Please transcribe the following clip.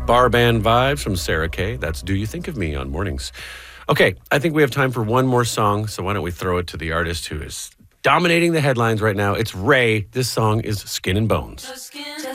bar band vibes from Sarah Kay. That's Do You Think of Me on mornings. Okay, I think we have time for one more song, so why don't we throw it to the artist who is dominating the headlines right now. It's Ray. This song is Skin and Bones.